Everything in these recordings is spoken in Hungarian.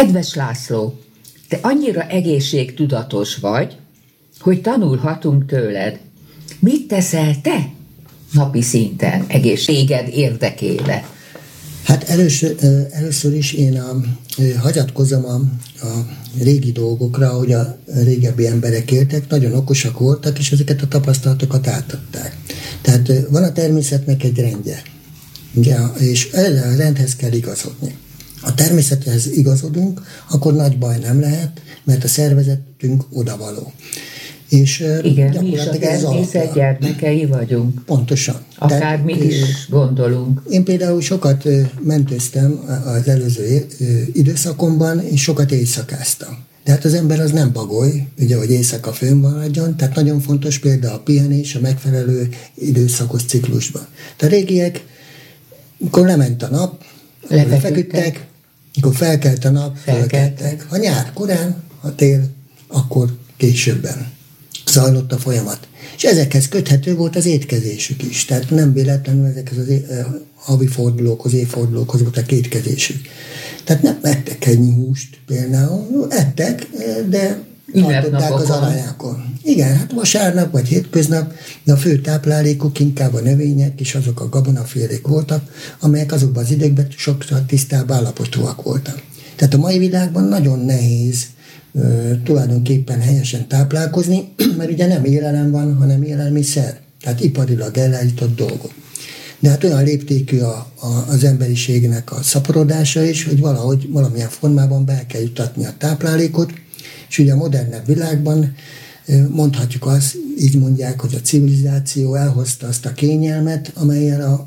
Kedves László, te annyira egészségtudatos vagy, hogy tanulhatunk tőled. Mit teszel te napi szinten egészséged érdekében? Hát először is én hagyatkozom a régi dolgokra, hogy a régebbi emberek éltek, nagyon okosak voltak, és ezeket a tapasztalatokat átadták. Tehát van a természetnek egy rendje, ugye, és erre a rendhez kell igazodni. Ha természethez igazodunk, akkor nagy baj nem lehet, mert a szervezetünk odavaló. És igen, mi is a természet gyermekei vagyunk. Pontosan. Akár mi is gondolunk. Én például sokat mentőztem az előző időszakomban, és sokat éjszakáztam. De hát az ember az nem bagoly, ugye, hogy éjszaka fönn maradjon, tehát nagyon fontos például a pihenés a megfelelő időszakos ciklusban. De a régiek, amikor lement a nap, lefeküdtek, mikor felkelt a nap, felkeltek. Ha nyár korán, ha tél, akkor későbben zajlott a folyamat. És ezekhez köthető volt az étkezésük is. Tehát nem véletlenül ezekhez az havi fordulókhoz, évfordulókhoz volt a étkezésük. Tehát nem ettek ennyi húst például. Ettek, de tartották az arányákon. Igen, hát vasárnap vagy hétköznap, de a fő táplálékuk inkább a növények, és azok a gabonafélék voltak, amelyek azokban az időkben sokkal tisztább állapotúak voltak. Tehát a mai világban nagyon nehéz tulajdonképpen helyesen táplálkozni, mert ugye nem élelem van, hanem élelmiszer. Tehát iparilag ellállított dolgok. De hát olyan léptékű az emberiségnek a szaporodása is, hogy valahogy valamilyen formában be kell jutatni a táplálékot, és ugye a modernebb világban mondhatjuk azt, így mondják, hogy a civilizáció elhozta azt a kényelmet, amelyen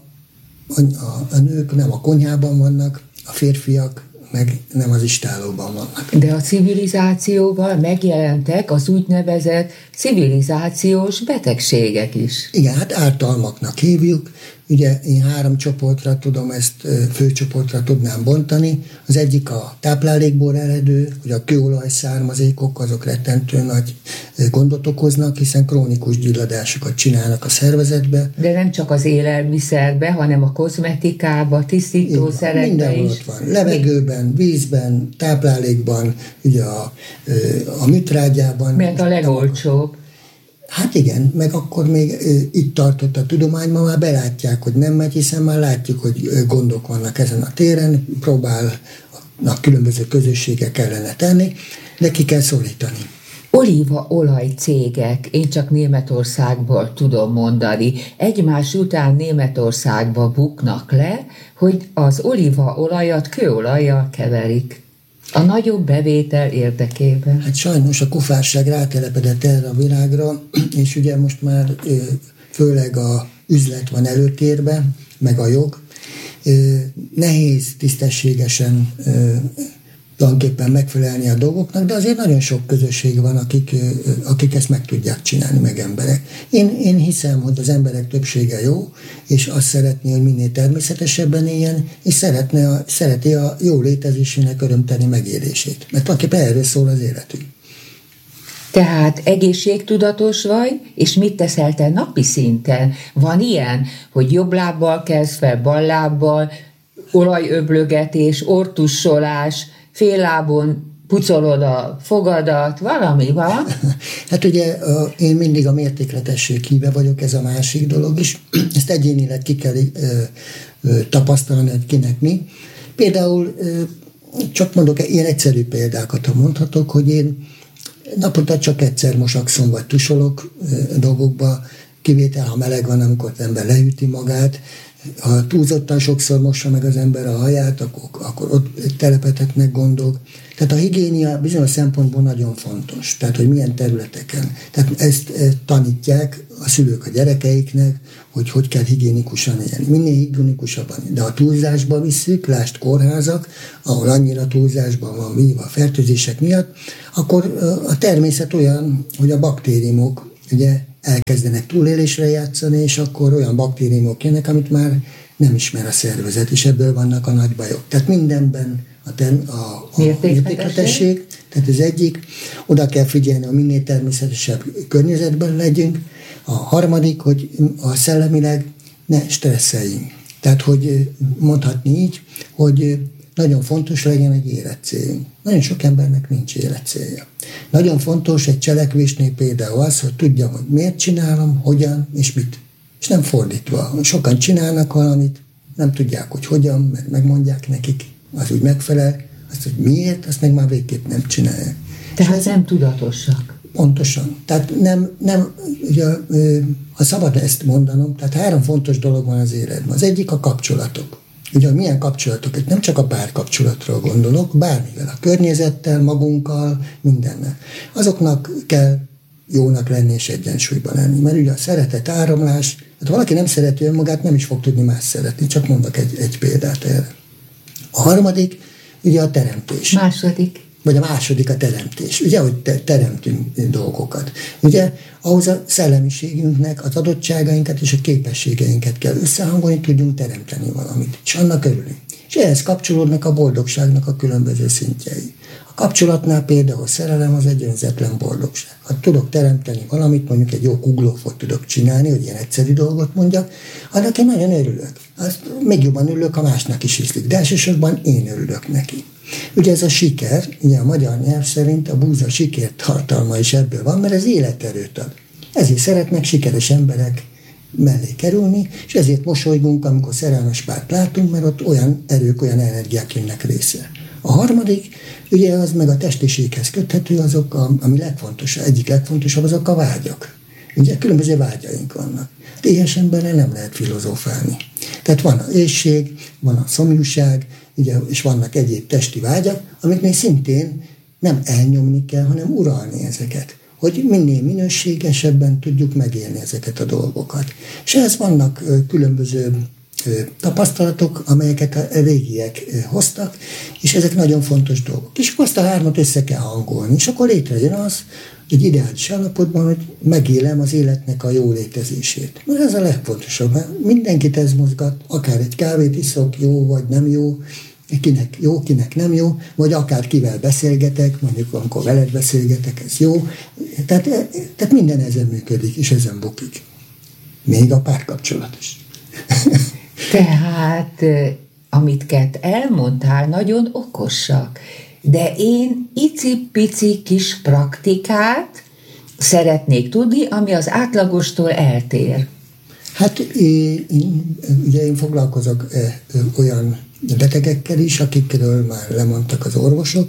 a nők nem a konyhában vannak, a férfiak meg nem az istálóban vannak. De a civilizációval megjelentek az úgynevezett civilizációs betegségek is. Igen, hát ártalmaknak hívjuk. Ugye én 3 csoportra tudom ezt, főcsoportra tudnám bontani. Az egyik a táplálékból eredő, hogy a kőolaj származékok, azok rettentő nagy gondot okoznak, hiszen krónikus gyulladásokat csinálnak a szervezetbe. De nem csak az élelmiszerbe, hanem a kozmetikába, tisztítószerekbe is. Mindenhol ott van. Levegőben, vízben, táplálékban, ugye a műtrágyában. Mert a legolcsóbb. Hát igen, meg akkor még itt tartott a tudomány, ma már belátják, hogy nem megy, hiszen már látjuk, hogy gondok vannak ezen a téren, próbálnak különböző közösségek ellene tenni, de ki kell szorítani. Olívaolaj cégek, én csak Németországból tudom mondani, egymás után Németországba buknak le, hogy az olívaolajat kőolajjal keverik. A nagyobb bevétel érdekében. Hát sajnos a kufárság rátelepedett erre a világra, és ugye most már főleg a üzlet van előtérben, meg a jog. Nehéz tisztességesen tulajdonképpen megfelelni a dolgoknak, de azért nagyon sok közösség van, akik ezt meg tudják csinálni, meg emberek. Én hiszem, hogy az emberek többsége jó, és azt szeretné, hogy minél természetesebben éljen, és szereti a jó létezésének örömteli megélését. Mert tulajdonképpen erről szól az életünk. Tehát egészségtudatos vagy, és mit teszel te napi szinten? Van ilyen, hogy jobb lábbal kezd fel, bal lábbal, olajöblögetés, ortussolás, fél lábon pucolod a fogadat, valami van? Hát ugye én mindig a mértékletesség híve vagyok, ez a másik dolog is. Ezt egyénileg ki kell tapasztalni, hogy kinek mi. Például, csak mondok, ilyen egyszerű példákat, ha mondhatok, hogy én naponta csak egyszer mosakszom, vagy tusolok dolgokba, kivétel, ha meleg van, amikor az ember lehűti magát. Ha túlzottan sokszor mossa meg az ember a haját, akkor ott telepedhetnek gondok. Tehát a higiénia bizonyos szempontból nagyon fontos. Tehát, hogy milyen területeken. Tehát ezt tanítják a szülők a gyerekeiknek, hogy kell higiénikusan élni. Minél higiénikusabban. De a túlzásba visszük, lásd kórházak, ahol annyira túlzásban van víva a fertőzések miatt, akkor a természet olyan, hogy a baktériumok ugye elkezdenek túlélésre játszani, és akkor olyan baktériumok jönnek, amit már nem ismer a szervezet, és ebből vannak a nagy bajok. Tehát mindenben a mértékletesség, tehát az egyik, oda kell figyelni, hogy minél természetesebb környezetben legyünk. A harmadik, hogy a szellemileg ne stresszeljünk. Tehát, hogy mondhatni így, hogy nagyon fontos legyen egy életcéljunk. Nagyon sok embernek nincs életcélja. Nagyon fontos egy cselekvésnél például az, hogy tudjam, hogy miért csinálom, hogyan és mit. És nem fordítva. Sokan csinálnak valamit, nem tudják, hogy hogyan, mert megmondják nekik, az úgy megfelel, azt, hogy miért, azt meg már végképp nem csinálják. Tehát nem tudatosak. Pontosan. Tehát nem ugye, ha szabad ezt mondanom, tehát 3 fontos dolog van az életben. Az egyik a kapcsolatok. Ugye milyen kapcsolatok? Nem csak a párkapcsolatról gondolok, bármivel, a környezettel, magunkkal, mindennel. Azoknak kell jónak lenni és egyensúlyban lenni. Mert ugye a szeretet áramlás, hát valaki nem szereti önmagát, nem is fog tudni más szeretni. Csak mondok egy példát erre. A harmadik, ugye a teremtés. Második. Vagy a második a teremtés. Ugye, hogy teremtünk dolgokat. Ugye, ahhoz a szellemiségünknek az adottságainkat és a képességeinket kell összehangolni, tudjunk teremteni valamit. És annak örülünk. És ehhez kapcsolódnak a boldogságnak a különböző szintjei. A kapcsolatnál például a szerelem az egy önzetlen boldogság. Ha tudok teremteni valamit, mondjuk egy jó kuglófot tudok csinálni, hogy ilyen egyszerű dolgot mondjak, annak én nagyon örülök. Azt még jobban örülök, ha másnak is ízlik. De elsősorban én örülök neki. Ugye ez a siker, ugye a magyar nyelv szerint a búza sikertartalma is ebből van, mert ez életerőt ad. Ezért szeretnek sikeres emberek mellé kerülni, és ezért mosolygunk, amikor szerelmes párt látunk, mert ott olyan erők, olyan energiák jönnek részre. A harmadik, ugye az meg a testiséghez köthető, azok, ami legfontosabb, egyik legfontosabb, azok a vágyak. Ugye különböző vágyaink vannak. Éhes emberrel nem lehet filozófálni. Tehát van az éhség, van a szomjúság, ugye, és vannak egyéb testi vágyak, amit még szintén nem elnyomni kell, hanem uralni ezeket. Hogy minél minőségesebben tudjuk megélni ezeket a dolgokat. És ehhez vannak különböző tapasztalatok, amelyeket a régiek hoztak, és ezek nagyon fontos dolgok. És azt a 3-at össze kell hangolni, és akkor létrejön az, egy ideális állapotban, hogy megélem az életnek a jó létezését. Mert ez a legfontosabb, mert mindenkit ez mozgat, akár egy kávét iszok, jó vagy nem jó, kinek jó, kinek nem jó, vagy akár kivel beszélgetek, mondjuk amikor veled beszélgetek, ez jó. Tehát minden ezen működik, és ezen bukik. Még a párkapcsolat is. Tehát, amit elmondtál, nagyon okosak. De én icipici kis praktikát szeretnék tudni, ami az átlagostól eltér. Hát én foglalkozok olyan betegekkel is, akikről már lemondtak az orvosok,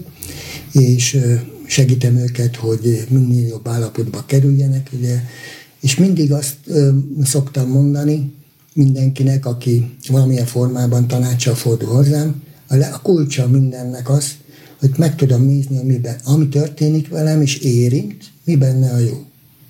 és segítem őket, hogy minél jobb állapotba kerüljenek, ugye. És mindig azt szoktam mondani mindenkinek, aki valamilyen formában tanácssal fordul hozzám, a kulcsa mindennek az, hogy meg tudom nézni, ami történik velem, és érint, mi benne a jó.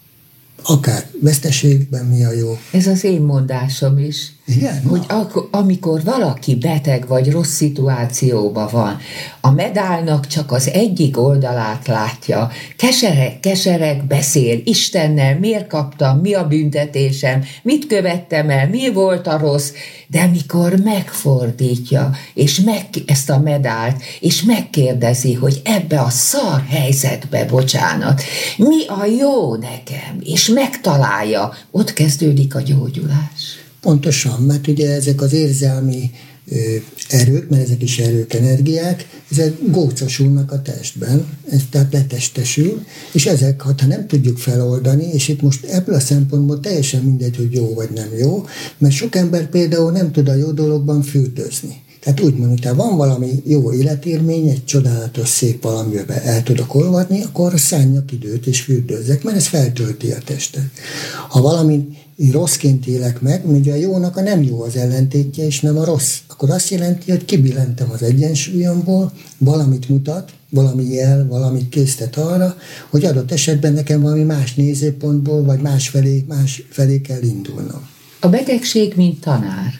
Akár veszteségben mi a jó. Ez az én mondásom is. Igen? Hogy amikor valaki beteg vagy rossz szituációban van, a medálnak csak az egyik oldalát látja. Kesereg, beszél Istennel, miért kaptam, mi a büntetésem, mit követtem el, mi volt a rossz, de amikor megfordítja, és ezt a medált, és megkérdezi, hogy ebbe a szar helyzetbe, bocsánat, mi a jó nekem, és megtalálja, ott kezdődik a gyógyulás. Pontosan, mert ugye ezek az érzelmi erők, mert ezek is erők, energiák, ezek gócosulnak a testben, ez tehát letestesül, és ezek, ha nem tudjuk feloldani, és itt most ebből a szempontból teljesen mindegy, hogy jó vagy nem jó, mert sok ember például nem tud a jó dologban fürdőzni. Tehát úgy mondjuk, ha van valami jó életélmény, egy csodálatos szép valamiben el tudok olvadni, akkor szálljak időt és fürdőzzek, mert ez feltölti a testet. Ha valami rosszként élek meg, ugye a jónak a nem jó az ellentétje, és nem a rossz, akkor azt jelenti, hogy kibillentem az egyensúlyomból, valamit mutat, valami jel, valamit késztet arra, hogy adott esetben nekem valami más nézőpontból, vagy más felé kell indulnom. A betegség, mint tanár.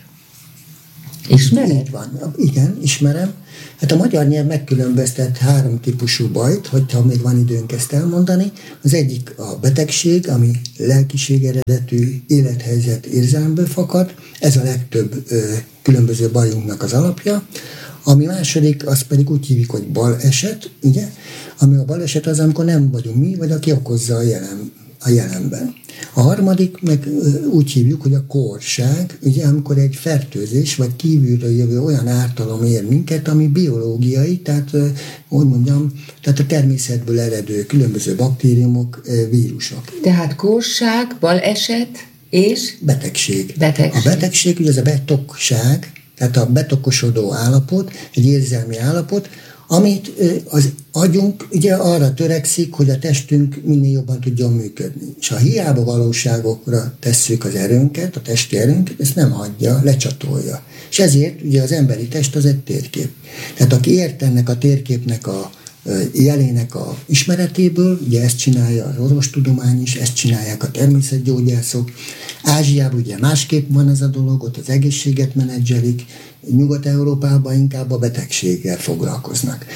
Ismered? Így van. Igen, ismerem. Hát a magyar nyelv megkülönböztet 3 típusú bajt, hogyha még van időnk ezt elmondani. Az egyik a betegség, ami lelkiség eredetű élethelyzet érzelemből fakad. Ez a legtöbb különböző bajunknak az alapja. Ami második, az pedig úgy hívjuk, hogy baleset, ugye? Ami a baleset az, amikor nem vagyunk mi, vagy aki okozza a jelen a jelenben. A harmadik, meg úgy hívjuk, hogy a kórság, ugye amikor egy fertőzés, vagy kívülről jövő olyan ártalom ér minket, ami biológiai, tehát úgy mondjam, tehát a természetből eredő különböző baktériumok, vírusok. Tehát kórság, baleset és? Betegség. A betegség, ugye ez a betokság, tehát a betokosodó állapot, egy érzelmi állapot, amit az agyunk ugye arra törekszik, hogy a testünk minél jobban tudjon működni. És ha hiába valóságokra tesszük az erőnket, a testi erőnket, ezt nem hagyja, lecsatolja. És ezért ugye az emberi test az egy térkép. Tehát aki ért ennek a térképnek a jelének a ismeretéből, ugye ezt csinálja az orvostudomány is, ezt csinálják a természetgyógyászok. Ázsiában ugye másképp van ez a dolog, ott az egészséget menedzselik, Nyugat-Európában inkább a betegséggel foglalkoznak.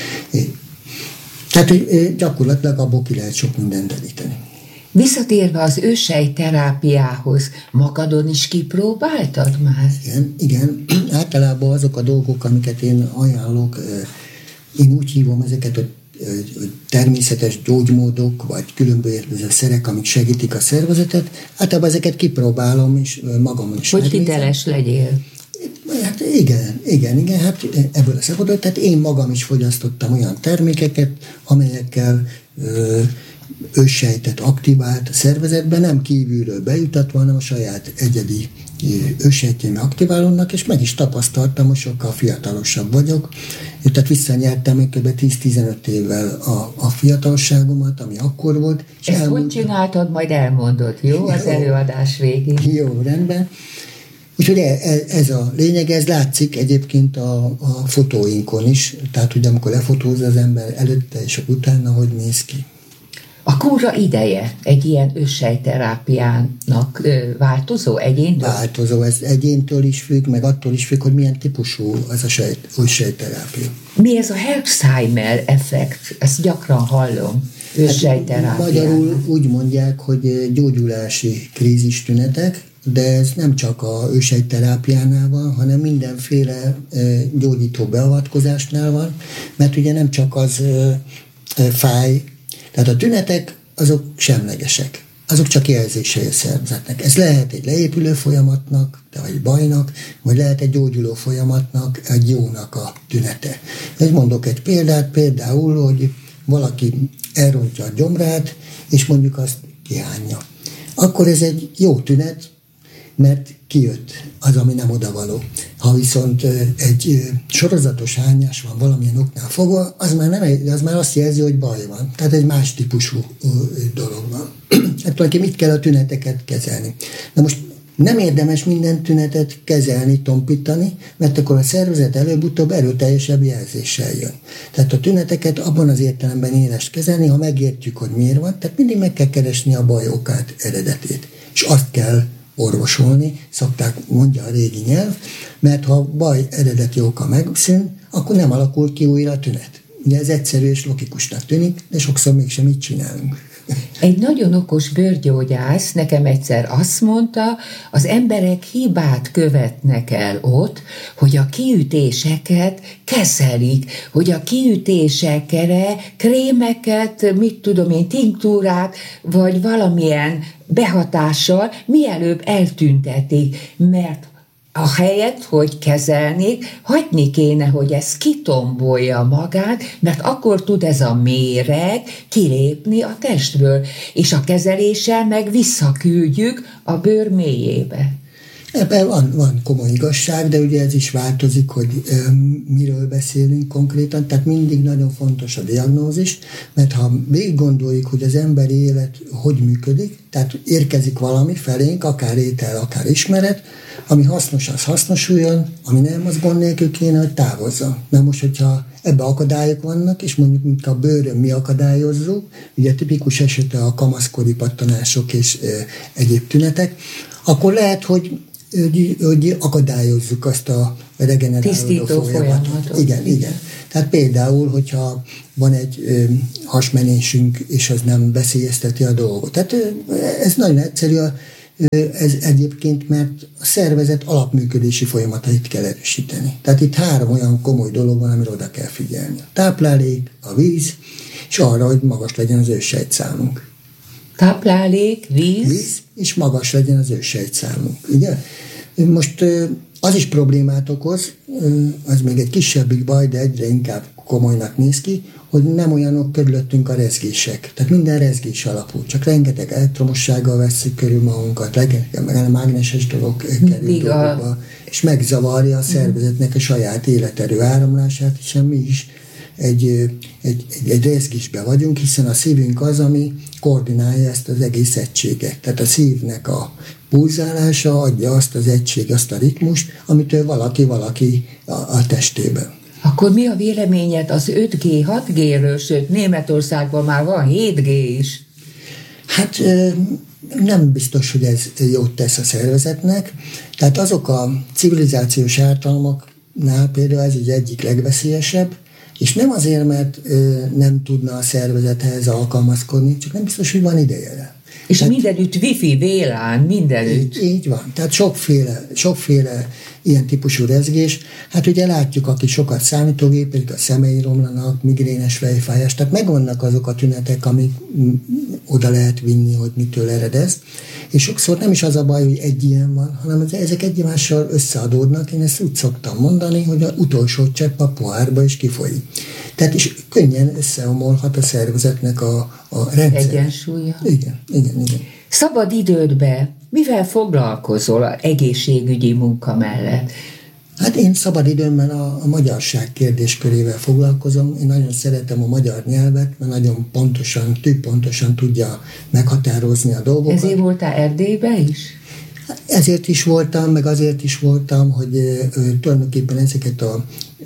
Tehát gyakorlatilag abból ki lehet sok mindent deríteni. Visszatérve az őssejterápiához, magadon is kipróbáltad már? Igen. Általában azok a dolgok, amiket én ajánlok, én úgy hívom ezeket, hogy természetes gyógymódok, vagy különböző szerek, amik segítik a szervezetet. Általában ezeket kipróbálom, és magam is. Hogy hiteles legyél? Hát igen, hát ebből a szempontból, tehát én magam is fogyasztottam olyan termékeket, amelyekkel őssejtet aktivált a szervezetben, nem kívülről bejutatva, hanem a saját egyedi őssejtjeim aktiválódnak, és meg is tapasztaltam, hogy sokkal fiatalosabb vagyok. Tehát visszanyertem kb. 10-15 évvel a fiatalságomat, ami akkor volt. Ezt hogy csináltad, majd elmondod, jó? Az előadás végén. Jó, rendben. Úgyhogy ez a lényeg, ez látszik egyébként a fotóinkon is, tehát hogy amikor lefotózza az ember előtte és utána, hogy néz ki. A kúra ideje egy ilyen őssejterápiának változó egyéntől? Változó, ez egyéntől is függ, meg attól is függ, hogy milyen típusú az a őssejterápia. Mi ez a Herxheimer effekt? Ezt gyakran hallom. Őssejterápián. Magyarul úgy mondják, hogy gyógyulási krízistünetek, de ez nem csak a őssejterápiánál van, hanem mindenféle gyógyító beavatkozásnál van, mert ugye nem csak az fáj, tehát a tünetek azok semlegesek, azok csak jelzései a szervezetnek. Ez lehet egy leépülő folyamatnak, vagy bajnak, vagy lehet egy gyógyuló folyamatnak, egy jónak a tünete. Mondok egy példát, például, hogy valaki elrontja a gyomrát, és mondjuk azt kihányja. Akkor ez egy jó tünet, mert kijött az, ami nem odavaló. Ha viszont egy sorozatos hányás van valamilyen oknál fogva, az már azt jelzi, hogy baj van. Tehát egy más típusú dolog van. Hát tulajdonképpen mit kell a tüneteket kezelni? Na most nem érdemes minden tünetet kezelni, tompítani, mert akkor a szervezet előbb-utóbb erőteljesebb jelzéssel jön. Tehát a tüneteket abban az értelemben éles kezelni, ha megértjük, hogy miért van, tehát mindig meg kell keresni a baj okát, eredetét. És azt kell orvosolni, mondja a régi nyelv, mert ha a baj eredeti oka megszűn, akkor nem alakul ki újra a tünet. Ugye ez egyszerű és logikusnak tűnik, de sokszor mégsem így csinálunk. Egy nagyon okos bőrgyógyász nekem egyszer azt mondta, az emberek hibát követnek el ott, hogy a kiütéseket kezelik, hogy a kiütésekre krémeket, tinktúrát, vagy valamilyen behatással mielőbb eltüntetik, mert a helyet, hogy kezelnék, hagyni kéne, hogy ez kitombolja magát, mert akkor tud ez a méreg kilépni a testből, és a kezeléssel meg visszaküldjük a bőr mélyébe. Ebben van komoly igazság, de ugye ez is változik, hogy miről beszélünk konkrétan, tehát mindig nagyon fontos a diagnózis, mert ha végig gondoljuk, hogy az emberi élet hogy működik, tehát érkezik valami felénk, akár étel, akár ismeret, ami hasznos, az hasznosuljon, ami nem, az gond nélkül kéne, hogy távozzon. Na most, hogyha ebbe akadályok vannak, és mondjuk, mint a bőrön mi akadályozzuk, ugye tipikus esete a kamaszkori pattanások és egyéb tünetek, akkor lehet, hogy akadályozzuk azt a regenerálódó folyamatot. Igen. Tehát például, hogyha van egy hasmenésünk, és az nem veszélyezteti a dolgot. Tehát ez nagyon egyszerű, ez egyébként, mert a szervezet alapműködési folyamatait kell erősíteni. Tehát itt 3 olyan komoly dolog van, amire oda kell figyelni. A táplálék, a víz, és arra, hogy magas legyen az őssejtszámunk. Táplálék, víz, és magas legyen az őssejtszámunk. Ugye? Most az is problémát okoz, az még egy kisebbik baj, de egyre inkább komolynak néz ki, hogy nem olyanok körülöttünk a rezgések. Tehát minden rezgés alapú. Csak rengeteg elektromossággal vesszük körül magunkat, rengeteg mágneses dolog kerül dolgokba, és megzavarja a szervezetnek a saját életerő áramlását, és mi is egy rezgésben vagyunk, hiszen a szívünk az, ami koordinálja ezt az egész egységet. Tehát a szívnek a pulzálása adja azt az egység, azt a ritmust, amitől valaki a testében. Akkor mi a véleményed az 5G, 6G-ről, sőt Németországban már van 7G is? Hát nem biztos, hogy ez jót tesz a szervezetnek. Tehát azok a civilizációs ártalmaknál például ez az egyik legveszélyesebb, és nem azért, mert nem tudna a szervezethez alkalmazkodni, csak nem biztos, hogy van ideje. És tehát, mindenütt wifi, VLAN, mindenütt. Így van. Tehát sokféle ilyen típusú rezgés. Hát ugye látjuk, aki sokat számítógépezik, a szemei romlanak, migrénes fejfájás, tehát megvannak azok a tünetek, amik oda lehet vinni, hogy mitől ered ez. És sokszor nem is az a baj, hogy egy ilyen van, hanem ezek egymással összeadódnak. Én ezt úgy szoktam mondani, hogy az utolsó csepp a pohárba is kifolyik. Tehát is könnyen összeomolhat a szervezetnek a rendszer. Egyensúlya. Igen. Szabad idődben mivel foglalkozol az egészségügyi munka mellett? Hát én szabad időmben a magyarság kérdéskörével foglalkozom. Én nagyon szeretem a magyar nyelvet, mert nagyon pontosan tudja meghatározni a dolgokat. Ezért voltál Erdélyben is? Ezért is voltam, meg azért is voltam, hogy tulajdonképpen ezeket a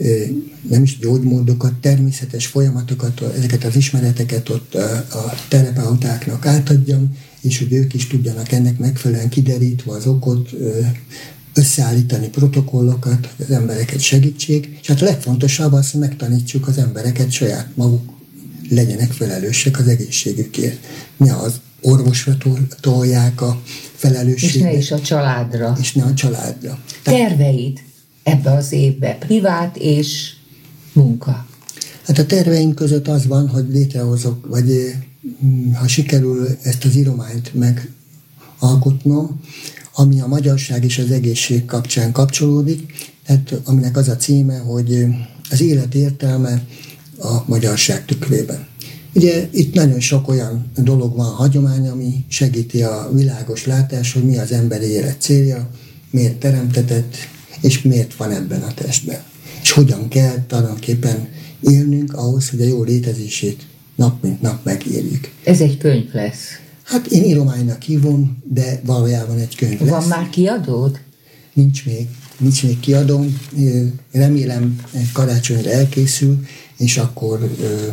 nem is gyógymódokat, természetes folyamatokat, ezeket az ismereteket ott a terapeutáknak átadjam, és hogy ők is tudjanak ennek megfelelően kiderítve az okot, összeállítani protokollokat, hogy az embereket segítsék, és hát a legfontosabb az, hogy megtanítsuk az embereket, saját maguk legyenek felelősek az egészségükért. Mi az orvosra tolják a felelősséget. És ne is a családra. És ne a családra. Terveid ebbe az évbe, privát és munka? Hát a terveim között az van, hogy létrehozok, vagy ha sikerül ezt az írományt megalkotnom, ami a magyarság és az egészség kapcsán kapcsolódik, tehát aminek az a címe, hogy az élet értelme a magyarság tükrében. Ugye itt nagyon sok olyan dolog van, hagyomány, ami segíti a világos látás, hogy mi az emberi élet célja, miért teremtetett, és miért van ebben a testben. És hogyan kell tulajdonképpen élnünk ahhoz, hogy a jó létezését nap mint nap megérjük. Ez egy könyv lesz. Hát én írománynak hívom, de valójában egy könyv lesz. Van már kiadód? Nincs még kiadóm. Remélem karácsonyra elkészül, és akkor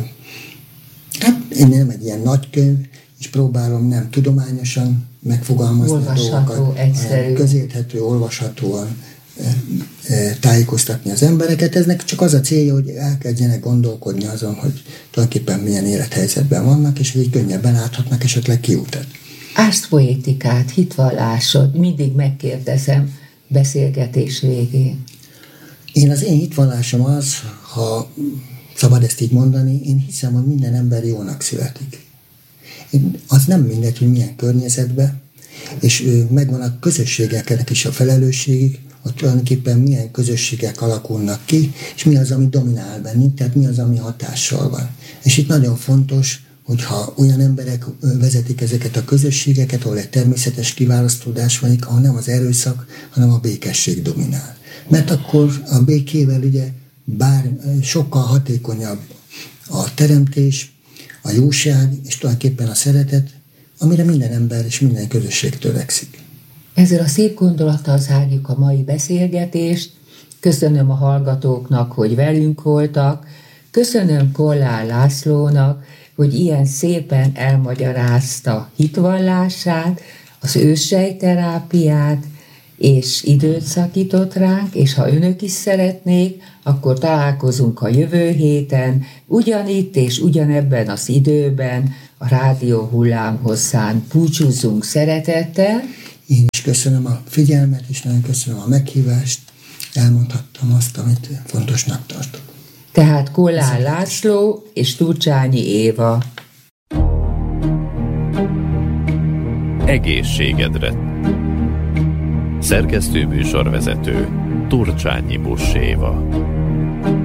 hát én nem egy ilyen nagy könyv, és próbálom nem tudományosan megfogalmazni olvasható, a dolgokat, egyszerű, közérthető, olvashatóan tájékoztatni az embereket. Eznek csak az a célja, hogy elkezdjenek gondolkodni azon, hogy tulajdonképpen milyen élethelyzetben vannak, és hogy könnyebben láthatnak esetleg kiutat. Ásztpoétikát, hitvallásod, mindig megkérdezem beszélgetés végén. Az én hitvallásom az, ha szabad ezt így mondani, én hiszem, hogy minden ember jónak születik. Az nem mindegy, hogy milyen környezetben, és megvan a közösségeknek is a felelősségük, hogy tulajdonképpen milyen közösségek alakulnak ki, és mi az, ami dominál bennük, tehát mi az, ami hatással van. És itt nagyon fontos, hogyha olyan emberek vezetik ezeket a közösségeket, ahol egy természetes kiválasztódás van, ahol nem az erőszak, hanem a békesség dominál. Mert akkor a békével ugye sokkal hatékonyabb a teremtés, a jóság, és tulajdonképpen a szeretet, amire minden ember és minden közösség törekszik. Ezzel a szép gondolattal zárjuk a mai beszélgetést. Köszönöm a hallgatóknak, hogy velünk voltak. Köszönöm Kollár Lászlónak, hogy ilyen szépen elmagyarázta hitvallását, az őssejterápiát, és időt szakított ránk, és ha önök is szeretnék, akkor találkozunk a jövő héten, ugyanitt és ugyanebben az időben, a rádió hullámhosszán. Búcsúzzunk szeretettel. Én is köszönöm a figyelmet, és nagyon köszönöm a meghívást. Elmondhattam azt, amit fontosnak tartok. Tehát Kollár László és Turcsányi Éva. egészségedre. Szerkesztő műsorvezető Turcsányi Buss Éva.